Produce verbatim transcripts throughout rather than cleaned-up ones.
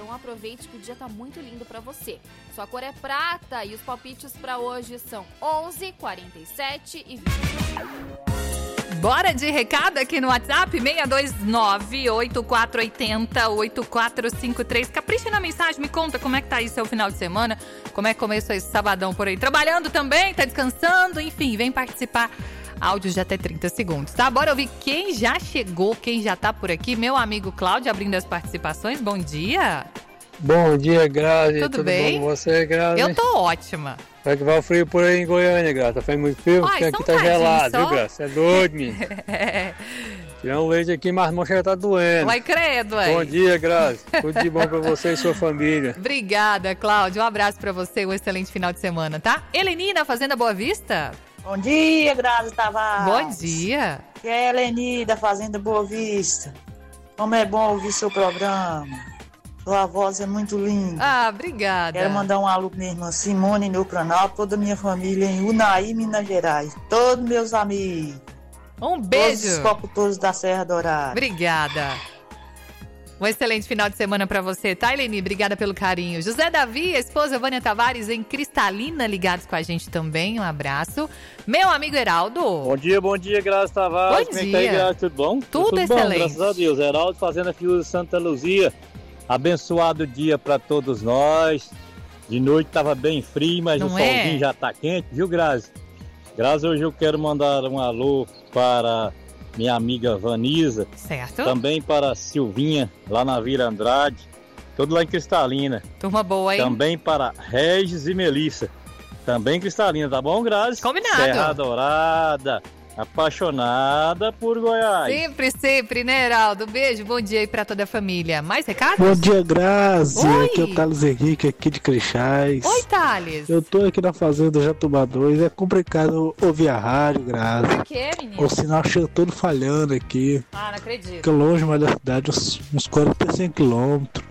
então aproveite que o dia tá muito lindo pra você. Sua cor é prata e os palpites pra hoje são onze, quarenta e sete e vinte. Bora de recado aqui no WhatsApp, seis dois nove, oito quatro oito zero, oito quatro cinco três. Capricha na mensagem, me conta como é que tá aí seu final de semana, como é que começou esse sabadão por aí. Trabalhando também, tá descansando, enfim, vem participar. Áudios de até trinta segundos, tá? Bora ouvir quem já chegou, quem já tá por aqui. Meu amigo Cláudio abrindo as participações, bom dia. Bom dia, Grazi. Tudo, Tudo bem? bom com você, Grazi? Eu tô ótima. Como é que vai o frio por aí em Goiânia, Grazi? Tá fazendo muito frio? Ai, Porque aqui só tá um gelado, só. viu, Grazi? Você é doido, menino. É. Tirando leite aqui, mas a mão já tá doendo. Vai credo, aí. Bom dia, Grazi. Tudo de bom pra você e sua família. Obrigada, Cláudio. Um abraço pra você, um excelente final de semana, tá? Helenina, Fazenda Boa Vista. Bom dia, Grazi Tavares. Bom dia. Que é a Eleni da Fazenda Boa Vista. Como é bom ouvir seu programa. Sua voz é muito linda. Ah, obrigada. Quero mandar um alô pra minha irmã Simone no Pranal, toda a minha família em Unaí, Minas Gerais. Todos meus amigos. Um beijo. Todos os cocutores da Serra Dourada. Obrigada. Um excelente final de semana pra você, tá, Eleni? Obrigada pelo carinho. José Davi, esposa Vânia Tavares em Cristalina, ligados com a gente também. Um abraço. Meu amigo Heraldo. Bom dia, bom dia, Grazi Tavares. Bom Como é que dia. tá aí, Grazi? Tudo bom? Tudo, Tudo excelente. bom, graças a Deus. Heraldo, Fazenda Fiuza Santa Luzia. Abençoado dia pra todos nós. De noite tava bem frio, mas Não o solzinho é? já tá quente, viu, Grazi? Grazi, hoje eu quero mandar um alô para minha amiga Vanisa. Certo. Também para Silvinha, lá na Vila Andrade. Tudo lá em Cristalina. Turma boa, hein? Também para Regis e Melissa. Também Cristalina, tá bom, Grazi? Combinado. Serra Dourada, apaixonada por Goiás. Sempre, sempre, né, Heraldo? Beijo, bom dia aí pra toda a família. Mais recados? Bom dia, Grazi. Oi. Aqui é o Thales Henrique, aqui de Crixás. Oi, Thales. Eu tô aqui na fazenda Jatobá dois. É complicado ouvir a rádio, Grazi. O que, menino? O sinal chega todo falhando aqui. Ah, não acredito. Fica longe mais da cidade, uns, uns quarenta e cinco quilômetros.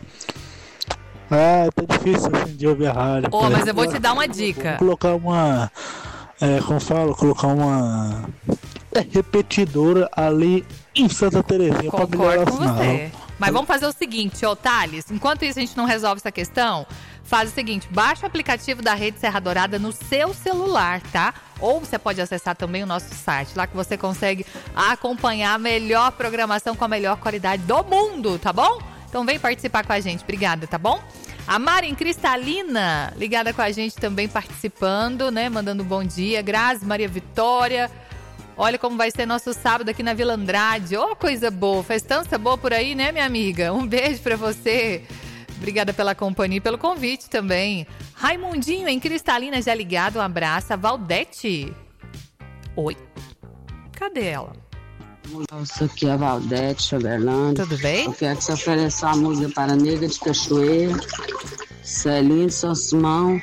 Ah, tá difícil assim de ouvir a rádio. Ô, Parece mas eu vou que- te dar uma dica. Vou colocar uma. É, como falo, colocar uma. É, repetidora ali em Santa Terezinha pra melhorar Concordo o com sinal. você. Mas vamos fazer o seguinte, ô Thales, enquanto isso a gente não resolve essa questão, faz o seguinte, baixa o aplicativo da Rede Serra Dourada no seu celular, tá? Ou você pode acessar também o nosso site, lá que você consegue acompanhar a melhor programação com a melhor qualidade do mundo, tá bom? Então vem participar com a gente, obrigada, tá bom? A Mari em Cristalina, ligada com a gente também participando, né? Mandando um bom dia. Grazi, Maria Vitória. Olha como vai ser nosso sábado aqui na Vila Andrade. Ô, coisa boa. Festança boa por aí, né, minha amiga? Um beijo pra você. Obrigada pela companhia e pelo convite também. Raimundinho em Cristalina já ligado. Um abraço. A Valdete. Oi. Cadê ela? Isso aqui é a Valdete, Choverlândia. Tudo bem? Eu quero te oferecer uma música para Nega de Cachoeira, Celinho de São Simão,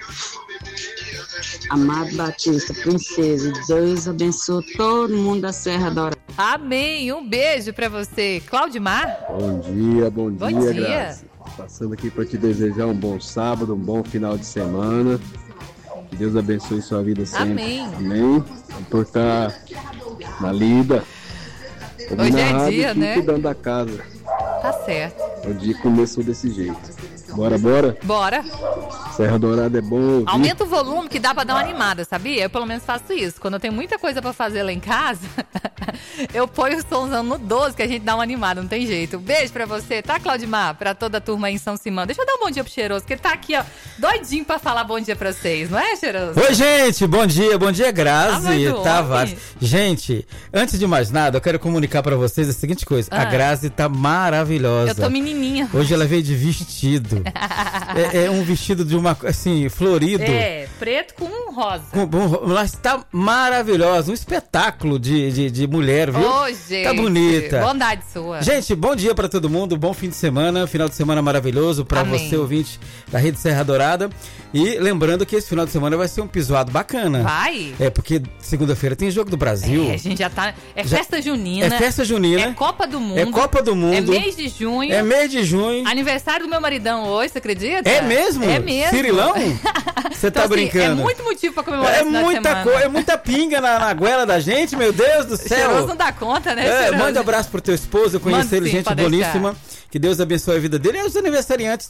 Amado Batista, Princesa. Deus abençoe todo mundo da Serra Dourada. Amém. Um beijo pra você. Claudimar? Bom dia, bom, Bom dia, dia. Grazi. Passando aqui para te desejar um bom sábado, um bom final de semana. Que Deus abençoe sua vida sempre. Amém. Amém. Por estar na lida. Hoje é dia, aqui, né? Cuidando da casa. Tá certo. O dia começou desse jeito. Bora, bora? Bora. Serra Dourada é bom ouvir. Aumenta o volume que dá pra dar uma animada, sabia? Eu pelo menos faço isso. Quando eu tenho muita coisa pra fazer lá em casa, eu ponho o somzão no doze que a gente dá uma animada, não tem jeito. Beijo pra você, tá, Claudimar? Pra toda a turma aí em São Simão. Deixa eu dar um bom dia pro Cheiroso, que ele tá aqui, ó, doidinho pra falar bom dia pra vocês, não é, Cheiroso? Oi, gente, bom dia, bom dia, Ah, Grazi mas Tavares. homem. Gente, antes de mais nada, eu quero comunicar pra vocês a seguinte coisa: Ah. a Grazi tá maravilhosa. Eu tô menininha. Hoje ela veio de vestido. é, é um vestido de uma, assim, florido. É, preto com rosa. Com, com, ela está maravilhosa, um espetáculo de, de, de mulher, viu? Ô, gente. Tá bonita. Bondade sua. Gente, bom dia pra todo mundo, bom fim de semana, final de semana maravilhoso pra Amém. você, ouvinte da Rede Serra Dourada. E lembrando que esse final de semana vai ser um pisoado bacana. Vai? É, porque segunda-feira tem Jogo do Brasil. É, a gente já tá... É Já- festa junina. É festa junina. É Copa do Mundo. É Copa do Mundo. É mês de junho. É mês de junho. Aniversário do meu maridão hoje, você acredita? É mesmo? É mesmo. Cirilão? Você tá Então, assim, brincando? é muito motivo pra comemorar É esse final de muita semana. coisa, é muita pinga na, na goela da gente, meu Deus do céu. Cheiroso não dá conta, né, É, Cheiroso? manda um abraço pro teu esposo, eu conheci Manda ele, sim, gente pode boníssima. Que Deus abençoe a vida dele e os aniversariantes